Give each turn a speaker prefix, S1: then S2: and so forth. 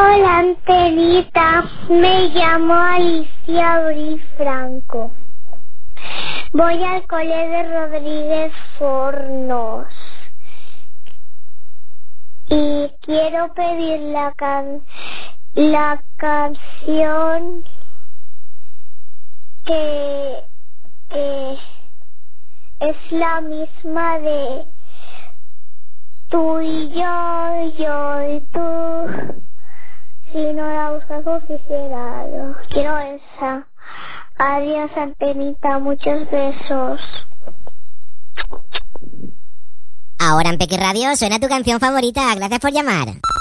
S1: Hola, Antenita. Me llamo Alicia Abril Franco. Voy al cole de Rodríguez Fornos. Y quiero pedir la canción que es la misma de tú y yo y tú. Si no la buscas como quisiera, yo quiero esa. Adiós, Antenita, muchos besos.
S2: Ahora en Peque Radio suena tu canción favorita. Gracias por llamar.